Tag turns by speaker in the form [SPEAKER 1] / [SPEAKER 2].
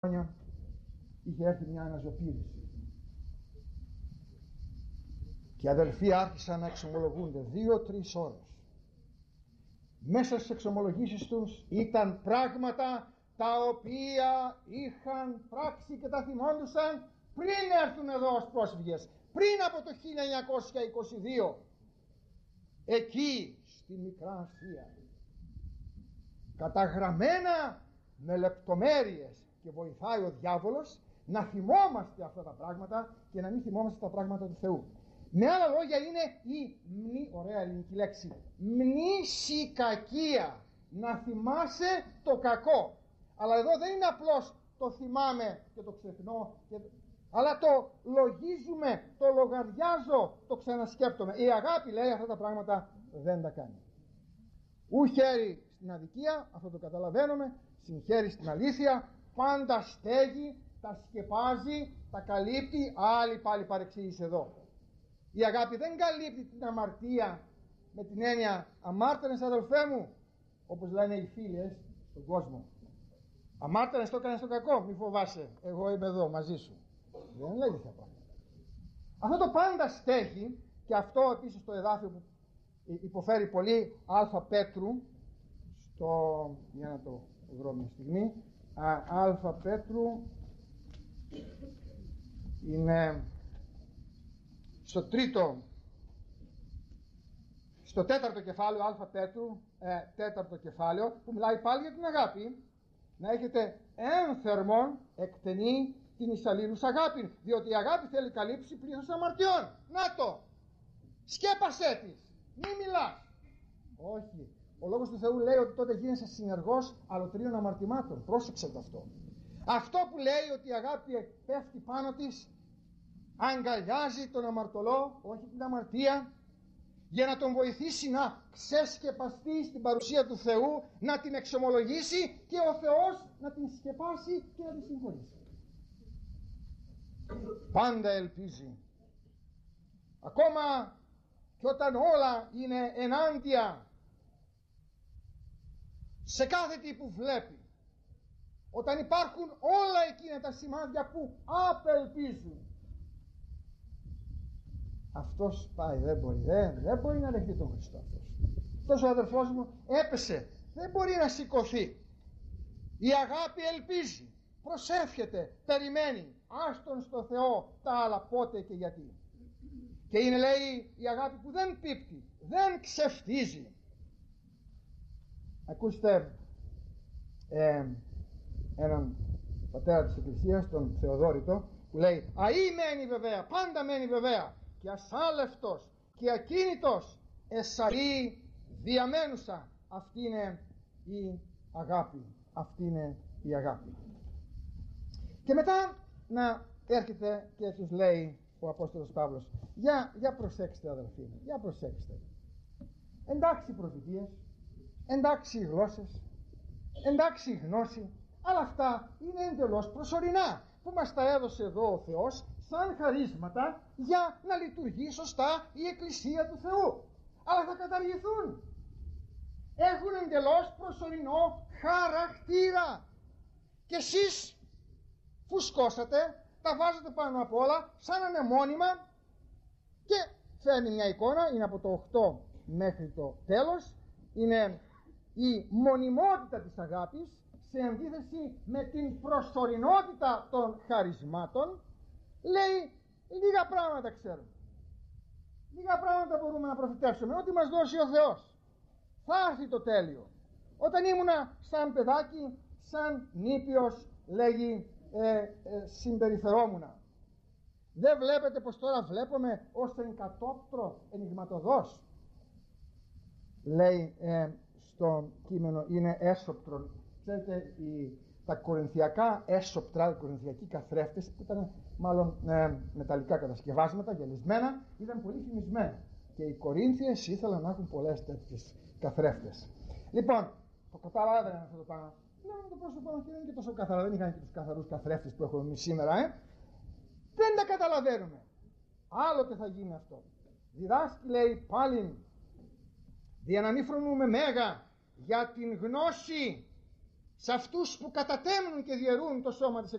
[SPEAKER 1] χρόνια είχε έρθει μια αναζωπήρηση και οι αδελφοί άρχισαν να εξομολογούνται 2-3 ώρες. Μέσα στις εξομολογήσεις τους ήταν πράγματα τα οποία είχαν πράξει και τα θυμόντουσαν πριν έρθουν εδώ ως πρόσφυγες, πριν από το 1922, εκεί στη Μικρά Ασία, καταγραμμένα με λεπτομέρειες, και βοηθάει ο διάβολος να θυμόμαστε αυτά τα πράγματα και να μην θυμόμαστε τα πράγματα του Θεού. Με άλλα λόγια, είναι η ωραία ελληνική λέξη, μνησικακία, να θυμάσαι το κακό. Αλλά εδώ δεν είναι απλώς το θυμάμαι και το ξεχνώ, αλλά το λογίζουμε, το λογαριάζω, το ξανασκέπτομαι. Η αγάπη, λέει, αυτά τα πράγματα δεν τα κάνει. Ου χέρι στην αδικία, αυτό το καταλαβαίνουμε, συγχέρι στην αλήθεια, πάντα στέγει, τα σκεπάζει, τα καλύπτει. Άλλη πάλι παρεξήγηση εδώ. Η αγάπη δεν καλύπτει την αμαρτία με την έννοια αμάρτανες αδελφέ μου, όπως λένε οι φίλοι στον κόσμο. Αμάρτανες, το έκανες το κακό, μη φοβάσαι, εγώ είμαι εδώ μαζί σου. Δεν λέει τέτοια πράγματα. Αυτό το πάντα στέγει, και αυτό επίσης το εδάφιο που υποφέρει πολύ Α Πέτρου, για να το βρω μια στιγμή, Α Πέτρου είναι στο τέταρτο κεφάλαιο, Α Πέτρου, τέταρτο κεφάλαιο, που μιλάει πάλι για την αγάπη. Να έχετε ένθερμον εκτενή την εις αλλήλους αγάπη, διότι η αγάπη θέλει καλύψει πλήθος αμαρτιών. Να το! Σκέπασέ της! Μη μιλάς! Όχι. Ο λόγος του Θεού λέει ότι τότε γίνεσαι συνεργός αλωτρίων αμαρτημάτων. Πρόσεξε το αυτό. Αυτό που λέει ότι η αγάπη πέφτει πάνω της, αγκαλιάζει τον αμαρτωλό, όχι την αμαρτία, για να τον βοηθήσει να ξεσκεπαστεί στην παρουσία του Θεού, να την εξομολογήσει και ο Θεός να την σκεπάσει και να την συγχωρήσει. Πάντα ελπίζει. Ακόμα και όταν όλα είναι ενάντια σε κάθε τι που βλέπει, όταν υπάρχουν όλα εκείνα τα σημάδια που απελπίζουν, αυτός πάει, δεν μπορεί να δεχτεί τον Χριστό αυτός. Αυτός ο αδερφός μου έπεσε, δεν μπορεί να σηκωθεί. Η αγάπη ελπίζει, προσεύχεται, περιμένει, άστον στο Θεό τα άλλα πότε και γιατί. Και είναι, λέει, η αγάπη που δεν πίπτει, δεν ξεφτίζει. Ακούστε έναν πατέρα της Εκκλησίας, τον Θεοδόρητο, που λέει «Αή μένει βεβαία, πάντα μένει βεβαία, και ασάλευτος και ακίνητος εσαρή διαμένουσα». Αυτή είναι η αγάπη. Αυτή είναι η αγάπη. Και μετά να έρχεται και τους λέει ο Απόστολος Παύλος, για προσέξτε αδελφοί μου, για προσέξτε. Εντάξει προφητείες, εντάξει γλώσσες, εντάξει γνώση, αλλά αυτά είναι εντελώς προσωρινά, που μας τα έδωσε εδώ ο Θεός σαν χαρίσματα για να λειτουργεί σωστά η Εκκλησία του Θεού. Αλλά θα καταργηθούν. Έχουν εντελώς προσωρινό χαρακτήρα. Και εσείς φουσκώσατε, τα βάζετε πάνω απ' όλα σαν ανεμόνιμα, και φέρνει μια εικόνα, είναι από το 8 μέχρι το τέλος, είναι η μονιμότητα της αγάπης σε αντίθεση με την προσωρινότητα των χαρισμάτων. Λέει λίγα πράγματα ξέρουμε, λίγα πράγματα μπορούμε να προφητεύσουμε, ό,τι μας δώσει ο Θεός. Θα έρθει το τέλειο. Όταν ήμουνα σαν παιδάκι, σαν νήπιος, λέγει, συμπεριφερόμουνα. Δεν βλέπετε πως τώρα βλέπουμε ως εν κατόπτρο ενιγματοδός, λέει στο κείμενο, είναι έσωπτρον. Ξέρετε, τα κορινθιακά έσωπτρα, οι κορινθιακοί καθρέφτες, που ήταν μάλλον μεταλλικά κατασκευάσματα, γυαλισμένα, ήταν πολύ φημισμένα. Και οι Κορίνθιες ήθελαν να έχουν πολλές τέτοιες καθρέφτες. Λοιπόν, το καταλάβαιναν αυτό το πράγμα. Λέμε το πρόσωπο και δεν είναι και τόσο καθαρά, δεν είχαν και τους καθαρούς καθρέφτες που έχουμε εμείς σήμερα. Δεν τα καταλαβαίνουμε. Άλλοτε θα γίνει αυτό. Διδάσκει, λέει, πάλι, δια να μην φρονούμε μέγα για την γνώση σε αυτούς που κατατέμνουν και διαιρούν το σώμα της